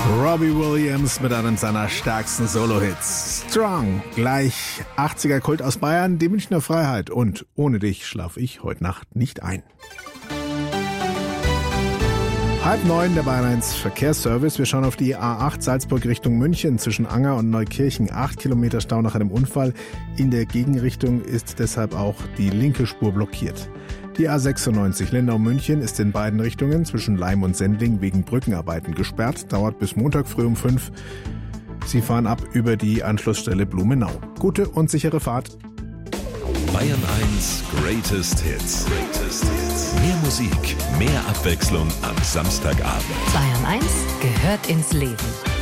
Robbie Williams mit einem seiner stärksten Solo-Hits. Strong, gleich 80er Kult aus Bayern, die Münchner Freiheit. Und ohne dich schlaf ich heute Nacht nicht ein. 8:30 der Bayern 1 Verkehrsservice. Wir schauen auf die A8 Salzburg Richtung München zwischen Anger und Neukirchen. 8 Kilometer Stau nach einem Unfall. In der Gegenrichtung ist deshalb auch die linke Spur blockiert. Die A96 Lindau-München ist in beiden Richtungen zwischen Laim und Sendling wegen Brückenarbeiten gesperrt. Dauert bis Montag früh um 5. Sie fahren ab über die Anschlussstelle Blumenau. Gute und sichere Fahrt. Bayern 1 Greatest Hits. Mehr Musik, mehr Abwechslung am Samstagabend. Bayern 1 gehört ins Leben.